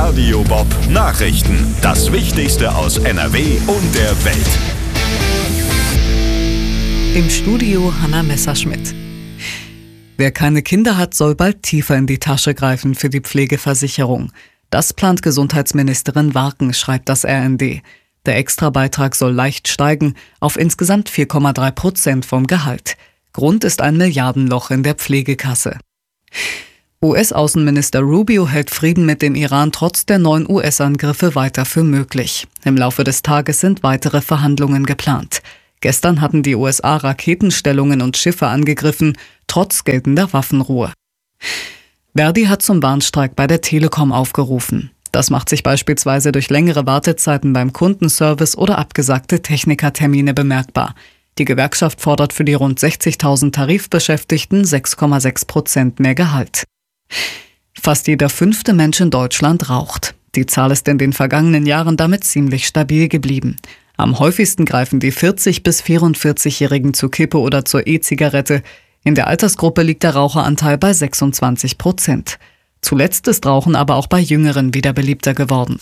Radio Bob Nachrichten. Das Wichtigste aus NRW und der Welt. Im Studio Hanna Messerschmidt. Wer keine Kinder hat, soll bald tiefer in die Tasche greifen für die Pflegeversicherung. Das plant Gesundheitsministerin Warken, schreibt das RND. Der Extrabeitrag soll leicht steigen auf insgesamt 4,3% vom Gehalt. Grund ist ein Milliardenloch in der Pflegekasse. US-Außenminister Rubio hält Frieden mit dem Iran trotz der neuen US-Angriffe weiter für möglich. Im Laufe des Tages sind weitere Verhandlungen geplant. Gestern hatten die USA Raketenstellungen und Schiffe angegriffen, trotz geltender Waffenruhe. Verdi hat zum Warnstreik bei der Telekom aufgerufen. Das macht sich beispielsweise durch längere Wartezeiten beim Kundenservice oder abgesagte Technikertermine bemerkbar. Die Gewerkschaft fordert für die rund 60.000 Tarifbeschäftigten 6,6% mehr Gehalt. Fast jeder 5. Mensch in Deutschland raucht. Die Zahl ist in den vergangenen Jahren damit ziemlich stabil geblieben. Am häufigsten greifen die 40- bis 44-Jährigen zur Kippe oder zur E-Zigarette. In der Altersgruppe liegt der Raucheranteil bei 26%. Zuletzt ist Rauchen aber auch bei Jüngeren wieder beliebter geworden.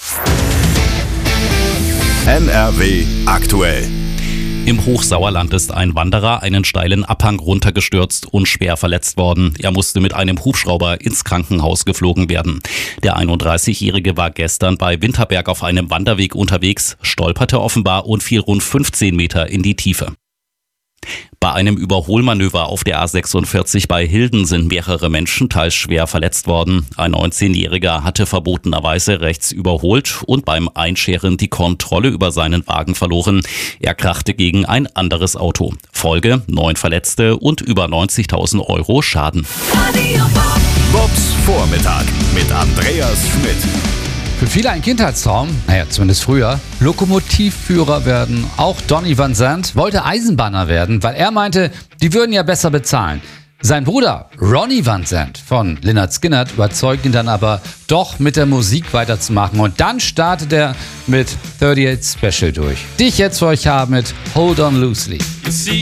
NRW aktuell. Im Hochsauerland ist ein Wanderer einen steilen Abhang runtergestürzt und schwer verletzt worden. Er musste mit einem Hubschrauber ins Krankenhaus geflogen werden. Der 31-Jährige war gestern bei Winterberg auf einem Wanderweg unterwegs, stolperte offenbar und fiel rund 15 Meter in die Tiefe. Bei einem Überholmanöver auf der A46 bei Hilden sind mehrere Menschen teils schwer verletzt worden. Ein 19-Jähriger hatte verbotenerweise rechts überholt und beim Einscheren die Kontrolle über seinen Wagen verloren. Er krachte gegen ein anderes Auto. Folge: 9 Verletzte und über 90.000 Euro Schaden. Bobs Vormittag mit Andreas Schmidt. Für viele ein Kindheitstraum, zumindest früher, Lokomotivführer werden. Auch Donny Van Zandt wollte Eisenbahner werden, weil er meinte, die würden ja besser bezahlen. Sein Bruder Ronnie Van Zandt von Lynyrd Skynyrd überzeugt ihn dann aber doch, mit der Musik weiterzumachen. Und dann startet er mit 38 Special durch. Die ich jetzt für euch habe mit Hold On Loosely.